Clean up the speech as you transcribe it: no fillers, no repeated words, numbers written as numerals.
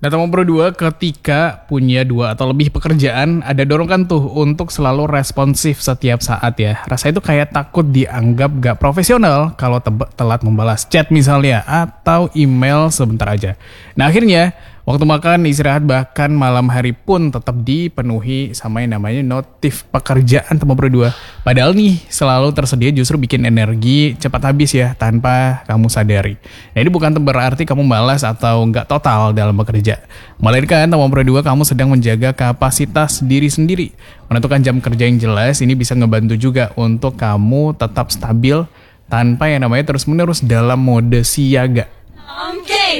Data nomor 2, ketika punya 2 atau lebih pekerjaan, ada dorongan tuh untuk selalu responsif setiap saat ya. Rasa itu kayak takut dianggap gak profesional kalau telat membalas chat misalnya, atau email sebentar aja. Nah akhirnya, waktu makan, istirahat, bahkan malam hari pun tetap dipenuhi sama yang namanya notif pekerjaan nomor 2. Padahal nih, selalu tersedia justru bikin energi cepat habis ya, tanpa kamu sadari. Nah ini bukan berarti kamu malas atau nggak total dalam bekerja. Melainkan nomor 2, kamu sedang menjaga kapasitas diri sendiri. Menentukan jam kerja yang jelas, ini bisa ngebantu juga untuk kamu tetap stabil tanpa yang namanya terus-menerus dalam mode siaga. Okay.